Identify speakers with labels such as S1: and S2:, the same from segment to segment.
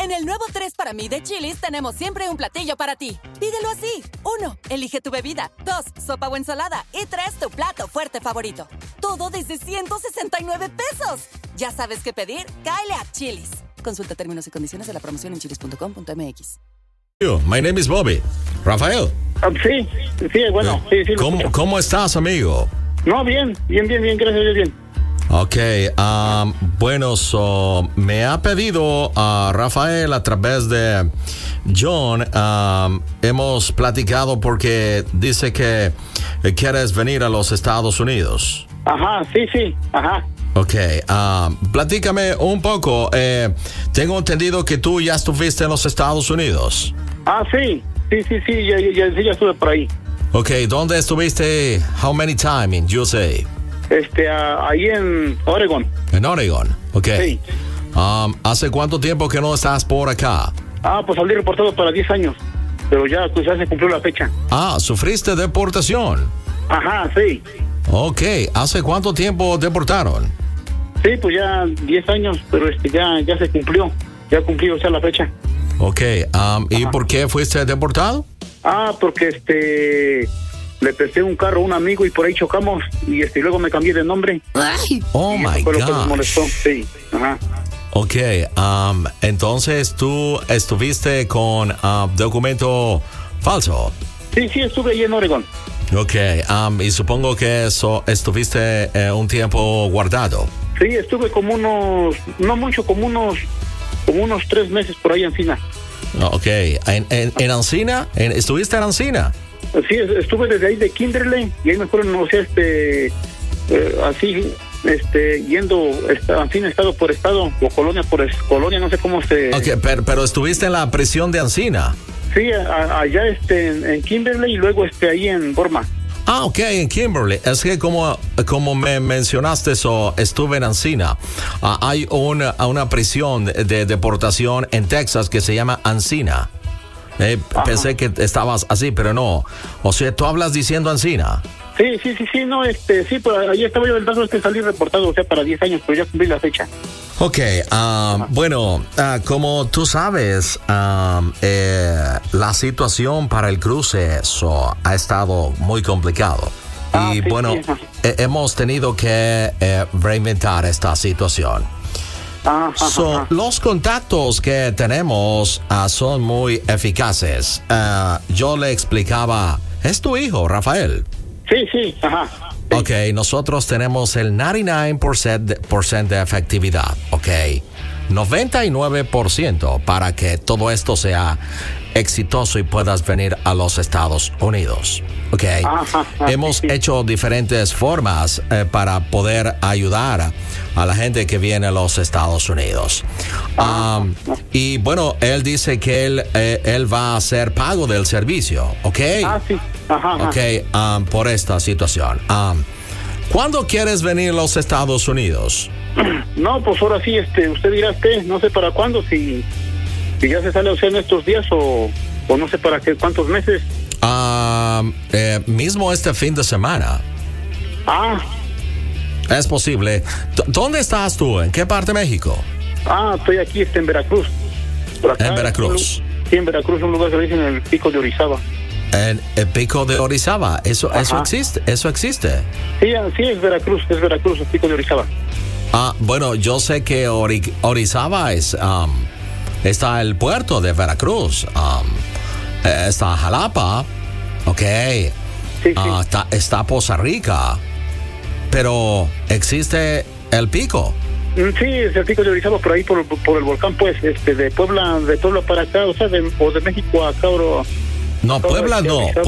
S1: En el nuevo 3 para mí de Chili's tenemos siempre un platillo para ti. Pídelo así. 1. Elige tu bebida. 2. Sopa o ensalada. Y 3. Tu plato fuerte favorito. Todo desde 169 pesos. ¿Ya sabes qué pedir? Cáele a Chili's. Consulta términos y condiciones de la promoción en chili's.com.mx.
S2: My name is Bobby. Rafael.
S3: Sí, bueno, sí.
S2: ¿Cómo estás, amigo?
S3: No, bien, gracias a Dios, bien.
S2: Ok, bueno, me ha pedido Rafael a través de John, hemos platicado porque dice que quieres venir a los Estados Unidos.
S3: Ajá, sí, ajá.
S2: Ok, platícame un poco, tengo entendido que tú ya estuviste en los Estados Unidos.
S3: Sí, ya estuve por ahí.
S2: Ok, ¿dónde estuviste? How many times in USA?
S3: Ahí en Oregon.
S2: En Oregon, ok.
S3: Sí.
S2: ¿Hace cuánto tiempo que no estás por acá?
S3: Pues salí reportado para 10 años, pero ya se cumplió la fecha.
S2: ¿Sufriste deportación?
S3: Ajá, sí.
S2: Ok, ¿hace cuánto tiempo deportaron?
S3: Sí, pues ya 10 años, pero ya se cumplió, ya cumplió la fecha.
S2: Ok, ¿y por qué fuiste deportado?
S3: Porque le presté un carro a un amigo y por ahí chocamos y luego me cambié de nombre.
S2: Ay. Oh my God. Fue lo que me molestó.
S3: Sí, ajá.
S2: Ok, entonces tú estuviste con documento falso.
S3: Sí, estuve ahí en Oregon.
S2: Ok, y supongo que estuviste un tiempo guardado.
S3: Sí, estuve como no mucho, como unos 3 meses por ahí en Encina.
S2: Ok, ¿en Encina? ¿Estuviste en Encina?
S3: Sí, estuve desde ahí de Kimberly y ahí me fueron, yendo Encina estado por estado o colonia por colonia, no sé cómo se...
S2: Ok, pero estuviste en la prisión de Encina.
S3: Sí, allá en Kimberly y luego ahí en Burma.
S2: Ok, en Kimberly. Es que como me mencionaste estuve en Encina. Hay una prisión de deportación en Texas que se llama Encina. Pensé que estabas así, pero no. O sea, ¿tú hablas diciendo Encina?
S3: Sí, no, sí, pues ahí estaba yo, el caso salí reportado, para 10 años, pero ya cumplí la fecha.
S2: Ok, bueno, como tú sabes, la situación para el cruce ha estado muy complicado. Y bueno, hemos tenido que reinventar esta situación. Los contactos que tenemos son muy eficaces. Yo le explicaba, es tu hijo, Rafael.
S3: Sí, ajá.
S2: Ok, nosotros tenemos el 99% de efectividad, ok. 99% para que todo esto sea exitoso y puedas venir a los Estados Unidos, ok. Hemos hecho diferentes formas para poder ayudar a la gente que viene a los Estados Unidos. Y bueno, él dice que él va a hacer pago del servicio, ok.
S3: Sí. Ajá.
S2: Ok, por esta situación. ¿Cuándo quieres venir a los Estados Unidos?
S3: No, pues ahora sí, usted dirá no sé para cuándo, si ya se sale en estos días o no sé para qué, cuántos meses.
S2: Mismo este fin de semana. Es posible. ¿Dónde estás tú? ¿En qué parte de México?
S3: Estoy aquí en Veracruz. Por acá,
S2: en Veracruz.
S3: Sí, en Veracruz, un lugar que le dicen el Pico de Orizaba.
S2: En el Pico de Orizaba, ¿eso existe?
S3: Sí, es Veracruz, el Pico de Orizaba.
S2: Bueno, yo sé que Orizaba está el puerto de Veracruz, está Jalapa, ok,
S3: sí.
S2: Está Poza Rica, pero ¿existe el Pico?
S3: Sí, es el Pico de Orizaba, por ahí por el volcán, pues, de Puebla para acá, o de México a acá,
S2: No, Puebla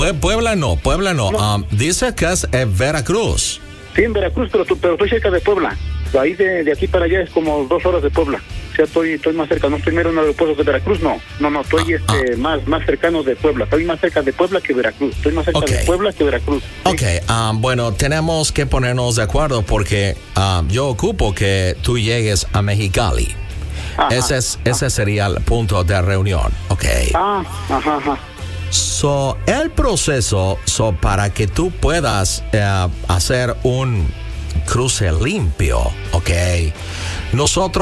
S2: no. Dice que es en Veracruz.
S3: Sí, en Veracruz, pero estoy cerca de Puebla. Ahí de aquí para allá es como 2 horas de Puebla. O sea, estoy más cerca. No estoy mero en el aeropuerto de Veracruz, no, estoy más cercano de Puebla. Estoy más cerca de Puebla que Veracruz. Estoy más cerca de Puebla que Veracruz. ¿Sí?
S2: Ok, bueno, tenemos que ponernos de acuerdo porque yo ocupo que tú llegues a Mexicali. Ese sería el punto de reunión, ok.
S3: Ajá.
S2: El proceso para que tú puedas hacer un cruce limpio, ok. Nosotros